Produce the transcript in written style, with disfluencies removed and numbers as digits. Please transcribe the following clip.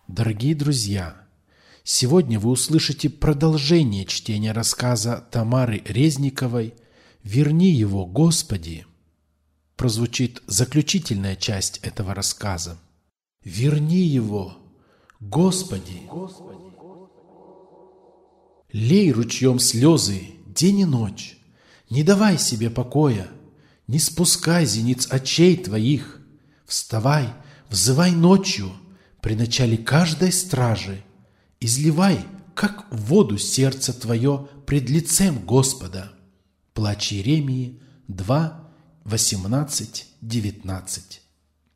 Дорогие друзья, сегодня вы услышите продолжение чтения рассказа Тамары Резниковой «Верни его, Господи». Прозвучит заключительная часть этого рассказа. «Верни его, Господи». Лей ручьем слезы день и ночь, не давай себе покоя, не спускай зениц очей твоих. Вставай, взывай ночью при начале каждой стражи, изливай, как в воду, сердце твое пред лицем Господа. Плач Иеремии 2, 18, 19.